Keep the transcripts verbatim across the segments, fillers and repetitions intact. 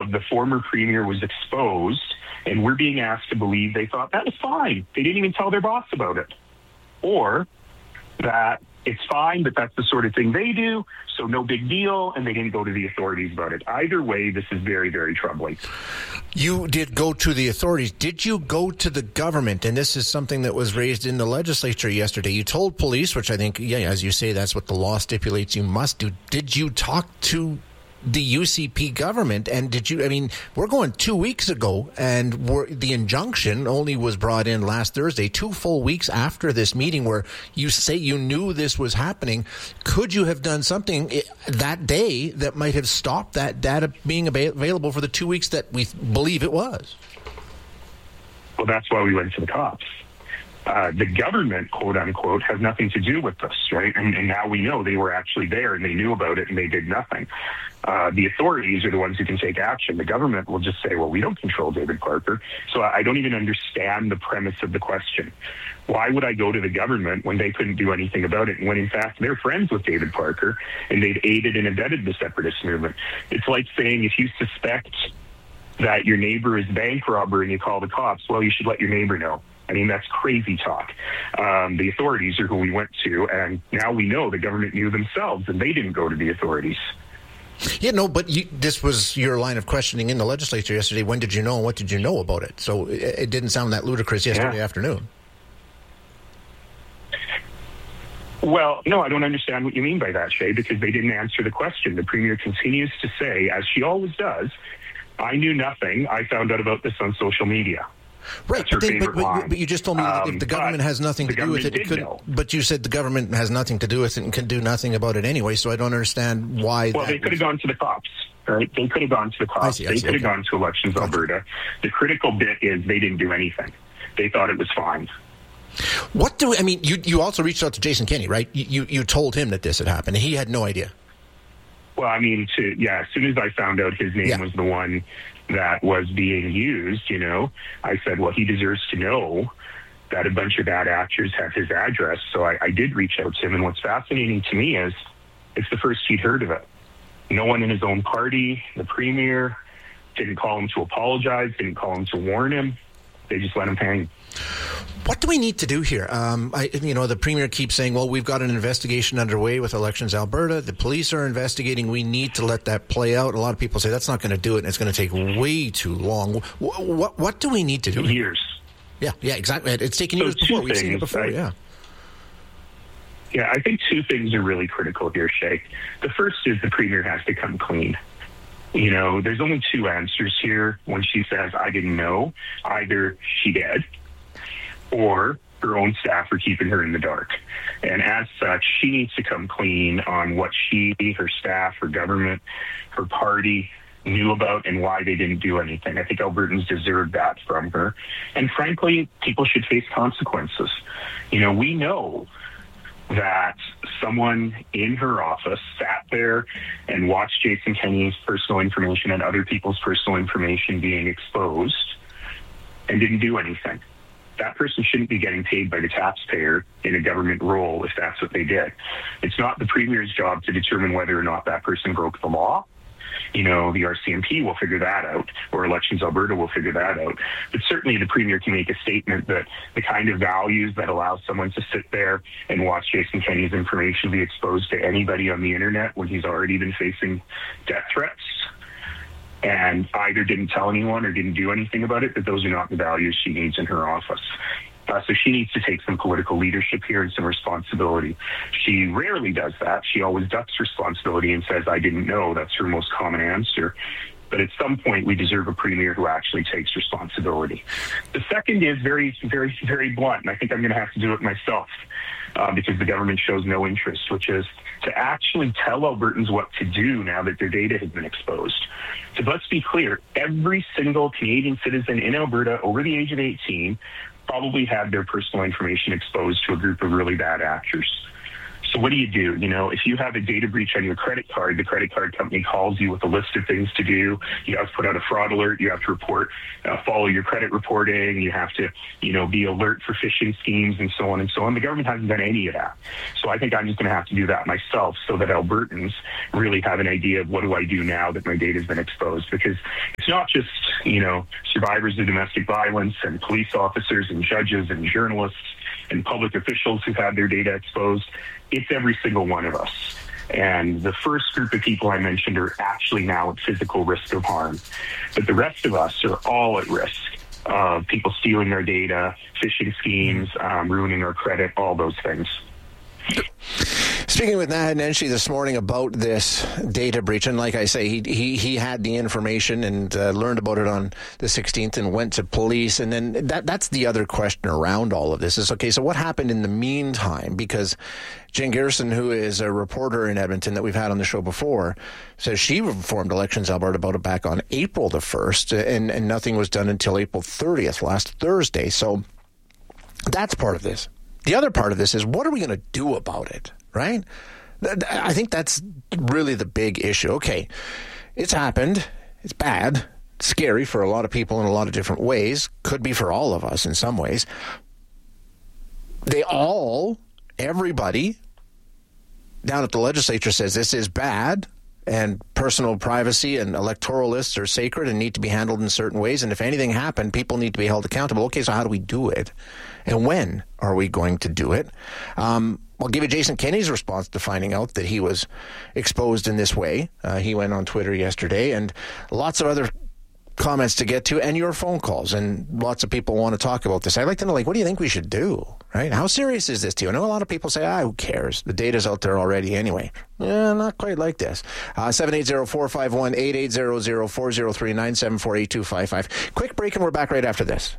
of the former premier was exposed, and we're being asked to believe they thought that was fine. They didn't even tell their boss about it. Or that it's fine, but that's the sort of thing they do, so no big deal, and they didn't go to the authorities about it. Either way, this is very, very troubling. You did go to the authorities. Did you go to the government? And this is something that was raised in the legislature yesterday. You told police, which I think, yeah, as you say, that's what the law stipulates you must do. Did you talk to the U C P government? And did you, I mean, we're going two weeks ago, and we're, the injunction only was brought in last Thursday, two full weeks after this meeting where you say you knew this was happening. Could you have done something that day that might have stopped that data being available for the two weeks that we believe it was? Well, that's why we went to the cops. Uh, the government, quote unquote, has nothing to do with this, right? And, and now we know they were actually there and they knew about it and they did nothing. Uh, the authorities are the ones who can take action. The government will just say, well, we don't control David Parker. So I don't even understand the premise of the question. Why would I go to the government when they couldn't do anything about it? And when in fact they're friends with David Parker and they've aided and abetted the separatist movement. It's like saying if you suspect that your neighbor is a bank robber and you call the cops, well, you should let your neighbor know. I mean, that's crazy talk. Um, the authorities are who we went to, and now we know the government knew themselves, and they didn't go to the authorities. Yeah, no, but you, this was your line of questioning in the legislature yesterday. When did you know, and what did you know about it? So it, it didn't sound that ludicrous yesterday yeah. afternoon. Well, no, I don't understand what you mean by that, Shay, because they didn't answer the question. The Premier continues to say, as she always does, I knew nothing. I found out about this on social media. Right, but, then, but, but, but you just told me that if the government um, has nothing to do with it, it could, but you said the government has nothing to do with it and can do nothing about it anyway, so I don't understand why. Well, they could have gone to the cops, right? They could have gone to the cops. I see, I see, they could have okay. gone to Elections gotcha. Alberta. The critical bit is they didn't do anything. They thought it was fine. What do, I mean, you, you also reached out to Jason Kenney, right? You, you told him that this had happened, and he had no idea. Well, I mean, to, yeah, as soon as I found out his name yeah. was the one that was being used, you know, I said, well, he deserves to know that a bunch of bad actors have his address. So I, I did reach out to him. And what's fascinating to me is it's the first he'd heard of it. No one in his own party, the Premier, didn't call him to apologize, didn't call him to warn him. They just let him hang. What do we need to do here? Um, I, you know, the Premier keeps saying, well, we've got an investigation underway with Elections Alberta. The police are investigating. We need to let that play out. A lot of people say that's not going to do it, and it's going to take way too long. What, what, what do we need to do? Years. Yeah, yeah, exactly. It's taken so years before. We've seen it before, I, yeah. Yeah, I think two things are really critical here, Shay. The first is the Premier has to come clean. You know, there's only two answers here when she says, I didn't know. Either she did, or her own staff are keeping her in the dark. And as such, she needs to come clean on what she, her staff, her government, her party knew about and why they didn't do anything. I think Albertans deserve that from her. And frankly, people should face consequences. You know, we know that someone in her office sat there and watched Jason Kenney's personal information and other people's personal information being exposed and didn't do anything. That person shouldn't be getting paid by the taxpayer in a government role if that's what they did. It's not the Premier's job to determine whether or not that person broke the law. You know, the R C M P will figure that out, or Elections Alberta will figure that out. But certainly the Premier can make a statement that the kind of values that allow someone to sit there and watch Jason Kenney's information be exposed to anybody on the internet when he's already been facing death threats and either didn't tell anyone or didn't do anything about it, that those are not the values she needs in her office. Uh, so she needs to take some political leadership here and some responsibility. She rarely does that. She always ducks responsibility and says, I didn't know. That's her most common answer. But at some point, we deserve a Premier who actually takes responsibility. The second is very, very, very blunt, and I think I'm going to have to do it myself uh, because the government shows no interest, which is to actually tell Albertans what to do now that their data has been exposed. So let's be clear, every single Canadian citizen in Alberta over the age of eighteen probably had their personal information exposed to a group of really bad actors. So what do you do? You know, if you have a data breach on your credit card, the credit card company calls you with a list of things to do. You have to put out a fraud alert. You have to report, uh, follow your credit reporting. You have to, you know, be alert for phishing schemes and so on and so on. The government hasn't done any of that. So I think I'm just going to have to do that myself so that Albertans really have an idea of what do I do now that my data has been exposed. Because it's not just, you know, survivors of domestic violence and police officers and judges and journalists and public officials who've had their data exposed. It's every single one of us. And the first group of people I mentioned are actually now at physical risk of harm. But the rest of us are all at risk of people stealing our data, phishing schemes, um, ruining our credit, all those things. Speaking with Naheed Nenshi this morning about this data breach, and like I say, he he, he had the information and uh, learned about it on the sixteenth and went to police. And then that that's the other question around all of this is, okay, so what happened in the meantime? Because Jen Garrison, who is a reporter in Edmonton that we've had on the show before, says she informed Elections Alberta about it back on April the first, and, and nothing was done until April thirtieth, last Thursday. So that's part of this. The other part of this is, what are we going to do about it, right? I think that's really the big issue. Okay, it's happened. It's bad. It's scary for a lot of people in a lot of different ways. Could be for all of us in some ways. They all, everybody down at the legislature says this is bad, and personal privacy and electoral lists are sacred and need to be handled in certain ways. And if anything happened, people need to be held accountable. Okay, so how do we do it? And when are we going to do it? Um, I'll give you Jason Kenney's response to finding out that he was exposed in this way. Uh, he went on Twitter yesterday, and lots of other comments to get to, and your phone calls, and lots of people want to talk about this. I'd like to know, like, what do you think we should do, right? How serious is this to you? I know a lot of people say, ah, who cares? The data's out there already anyway. Yeah, not quite like this. Uh, seven eight zero, four five one, eight eight zero zero, four zero three, nine seven four, eight two five five. Quick break, and we're back right after this.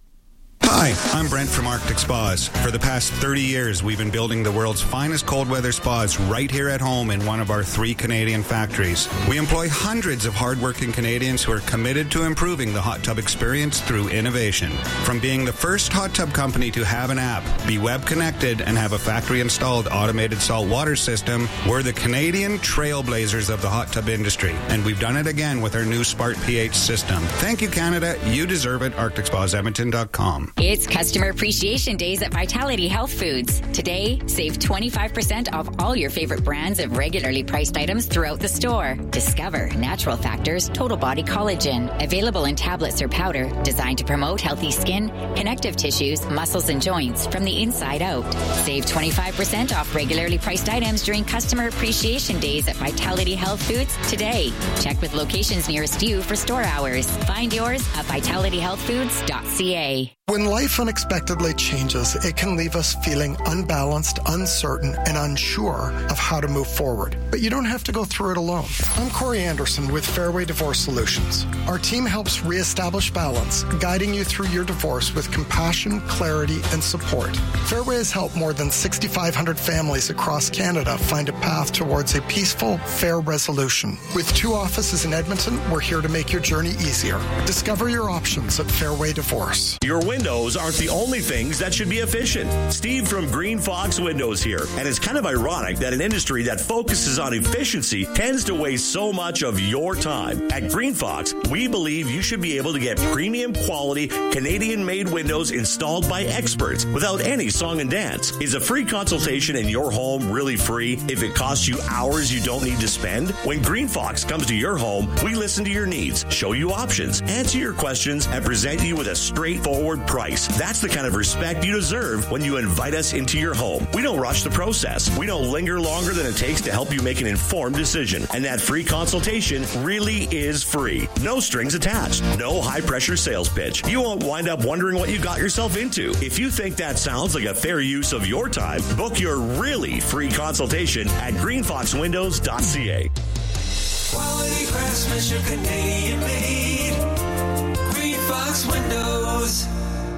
Hi, I'm Brent from Arctic Spas. For the past thirty years, we've been building the world's finest cold weather spas right here at home in one of our three Canadian factories. We employ hundreds of hardworking Canadians who are committed to improving the hot tub experience through innovation. From being the first hot tub company to have an app, be web connected, and have a factory-installed automated salt water system, we're the Canadian trailblazers of the hot tub industry, and we've done it again with our new Smart pH system. Thank you, Canada. You deserve it. arctic spas edmonton dot com. It's Customer Appreciation Days at Vitality Health Foods. Today, save twenty-five percent off all your favorite brands of regularly priced items throughout the store. Discover Natural Factors Total Body Collagen, available in tablets or powder, designed to promote healthy skin, connective tissues, muscles, and joints from the inside out. Save twenty-five percent off regularly priced items during Customer Appreciation Days at Vitality Health Foods today. Check with locations nearest you for store hours. Find yours at vitality health foods dot c a. When life unexpectedly changes, it can leave us feeling unbalanced, uncertain, and unsure of how to move forward. But you don't have to go through it alone. I'm Corey Anderson with Fairway Divorce Solutions. Our team helps reestablish balance, guiding you through your divorce with compassion, clarity, and support. Fairway has helped more than six thousand five hundred families across Canada find a path towards a peaceful, fair resolution. With two offices in Edmonton, we're here to make your journey easier. Discover your options at Fairway Divorce. Your windows aren't the only things that should be efficient. Steve from Green Fox Windows here. And it's kind of ironic that an industry that focuses on efficiency tends to waste so much of your time. At Green Fox, we believe you should be able to get premium quality Canadian-made windows installed by experts without any song and dance. Is a free consultation in your home really free if it costs you hours you don't need to spend? When Green Fox comes to your home, we listen to your needs, show you options, answer your questions, and present you with a straightforward price. That's the kind of respect you deserve when you invite us into your home. We don't rush the process. We don't linger longer than it takes to help you make an informed decision. And that free consultation really is free. No strings attached. No high-pressure sales pitch. You won't wind up wondering what you got yourself into. If you think that sounds like a fair use of your time, book your really free consultation at green fox windows dot c a. Quality craftsmanship, Canadian made. Green Fox Windows.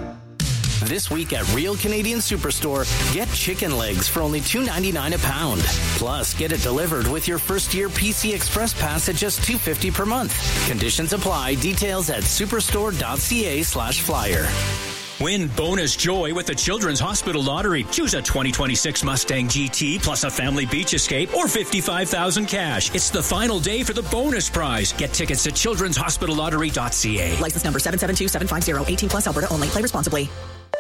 This week at Real Canadian Superstore, get chicken legs for only two dollars and ninety-nine cents a pound. Plus, get it delivered with your first year P C Express Pass at just two dollars and fifty cents per month. Conditions apply. Details at superstore dot c a slash flyer. Win bonus joy with the Children's Hospital Lottery. Choose a twenty twenty-six Mustang G T plus a family beach escape or fifty-five thousand cash. It's the final day for the bonus prize. Get tickets at children's hospital lottery dot c a. License number seven seven two seven five zero. eighteen plus Alberta only. Play responsibly.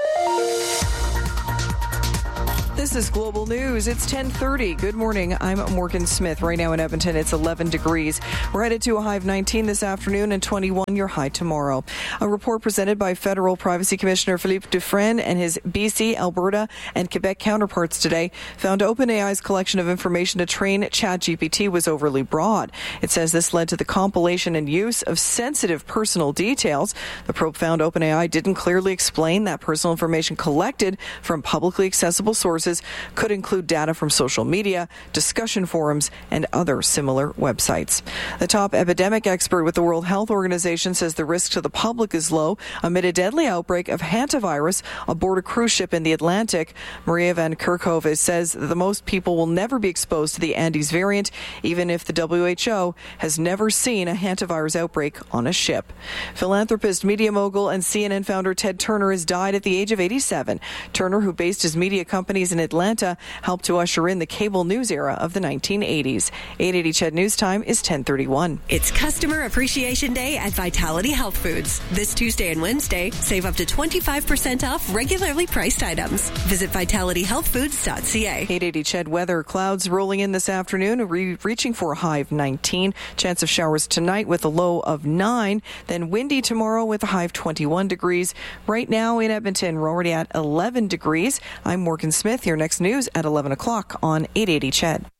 This is Global News. It's ten thirty. Good morning. I'm Morgan Smith. Right now in Edmonton, it's eleven degrees. We're headed to a high of nineteen this afternoon and twenty-one your high tomorrow. A report presented by Federal Privacy Commissioner Philippe Dufresne and his B C, Alberta, and Quebec counterparts today found OpenAI's collection of information to train ChatGPT was overly broad. It says this led to the compilation and use of sensitive personal details. The probe found OpenAI didn't clearly explain that personal information collected from publicly accessible sources could include data from social media, discussion forums, and other similar websites. The top epidemic expert with the World Health Organization says the risk to the public is low amid a deadly outbreak of hantavirus aboard a cruise ship in the Atlantic. Maria Van Kerkhove says that the most people will never be exposed to the Andes variant, even if the W H O has never seen a hantavirus outbreak on a ship. Philanthropist, media mogul, and C N N founder Ted Turner has died at the age of eighty-seven. Turner, who based his media companies in Atlanta, helped to usher in the cable news era of the nineteen eighties. eight eighty C H E D News Time is ten thirty-one. It's Customer Appreciation Day at Vitality Health Foods. This Tuesday and Wednesday, save up to twenty-five percent off regularly priced items. Visit vitality health foods dot c a. eight eighty C H E D weather. Clouds rolling in this afternoon, re- reaching for a high of nineteen. Chance of showers tonight with a low of nine. Then windy tomorrow with a high of twenty-one degrees. Right now in Edmonton, we're already at eleven degrees. I'm Morgan Smith. Your next news at eleven o'clock on eight eighty C H E D.